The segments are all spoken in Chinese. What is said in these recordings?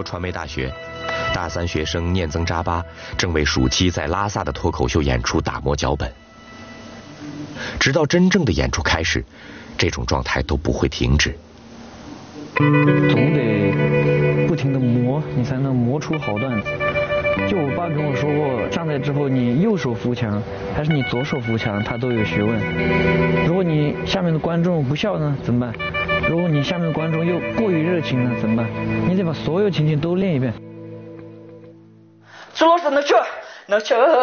传媒大学，大三学生念增扎巴正为暑期在拉萨的脱口秀演出打磨脚本。直到真正的演出开始，这种状态都不会停止。 总得不停地磨，你才能磨出好段子。就我爸跟我说过，上台之后你右手扶墙还是你左手扶墙，他都有学问。如果你下面的观众不笑呢，怎么办？如果你下面的观众又过于热情呢，怎么办？你得把所有情景都练一遍。 朱老师，那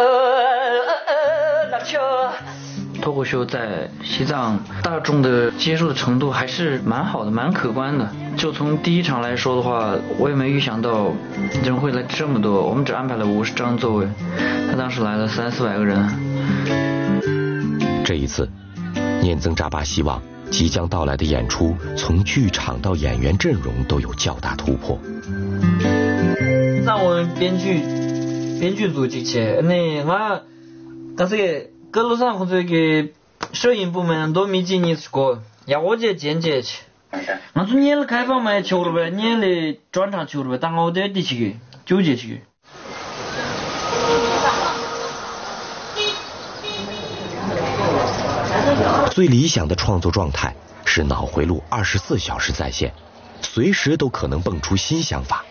去。 脱口秀在西藏大众的接受的程度还是蛮好的，蛮可观的。就从第一场来说的话，我也没预想到人会来这么多，我们只安排了50张座位，他当时来了300-400个人。 这一次，念增扎巴希望即将到来的演出从剧场到演员阵容都有较大突破。 让我们编剧组进去，那我但是各路上或者给摄影部门都没进去过，要我这剪辑去。我说你了开放麦求了呗，你了专场求了呗，但我得第几个纠结去。 最理想的创作状态是脑回路24小时在线，随时都可能蹦出新想法。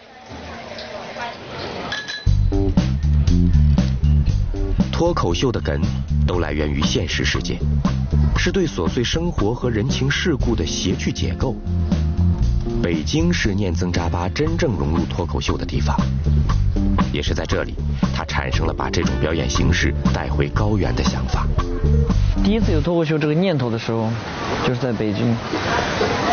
脱口秀的梗都来源于现实世界，是对琐碎生活和人情世故的谐趣解构。北京是念增扎巴真正融入脱口秀的地方，也是在这里，他产生了把这种表演形式带回高原的想法。 第一次有脱口秀这个念头的时候，就是在北京。